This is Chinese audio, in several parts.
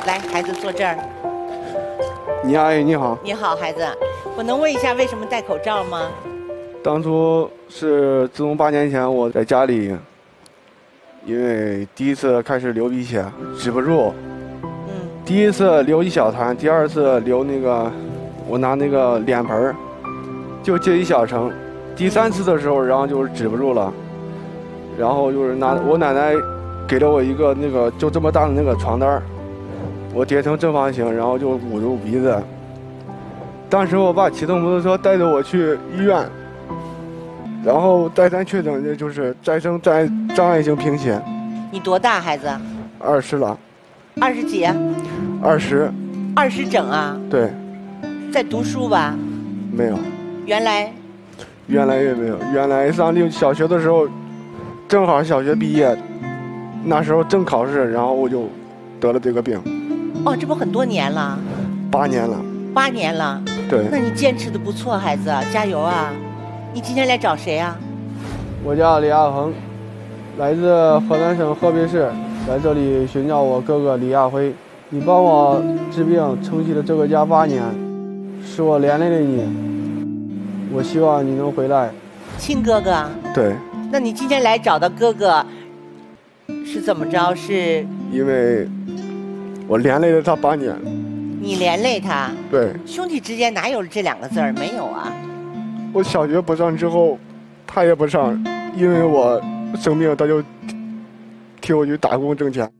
来，孩子坐这儿。 倪阿姨你好， 你好，孩子，我能问一下为什么戴口罩吗？ 当初是自从8年前我在家里，因为第一次开始流鼻血，止不住。第一次流一小滩，第二次流我拿那个脸盆儿，就接一小程。第3次的时候，然后就是止不住了，然后就是我奶奶给了我一个就这么大的那个床单，我叠成正方形，然后就捂住鼻子。当时我爸骑着摩托车带着我去医院，然后再三确诊的就是再生障碍性贫血。 你多大，孩子 20了。 20几 ？20。 20整啊？ 对。 在读书吧？ 没有。 原来也没有。原来上小学的时候，正好小学毕业，那时候正考试，然后我就得了这个病。 哦，这不很多年了 ？8年了。 8年了。 对。 那你坚持的不错，孩子，加油啊！你今天来找谁啊？ 我叫李亚恒，来自河南省河北市，在这里寻找我哥哥李亚辉。你帮我治病撑起了这个家8年，是我连累了你，我希望你能回来。 亲哥哥？对。那你今天来找到哥哥是怎么着？是因为我连累了他8年。 你连累他？ 对。 兄弟之间哪有这2个字儿？没有啊。 我小学不上之后，他也不上，因为我生病，他就替我去打工挣钱。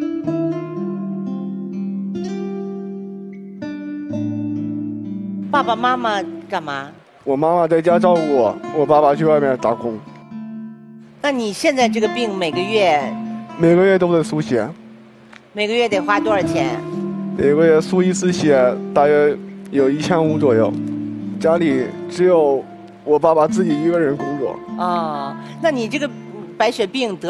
爸爸妈妈干嘛？ 我妈妈在家照顾我，我爸爸去外面打工。 那你现在这个病每个月都得输血。 每个月得花多少钱？ 每个月输1次血大约有1500左右，家里只有我爸爸自己一个人工作。 哦，那你这个白血病得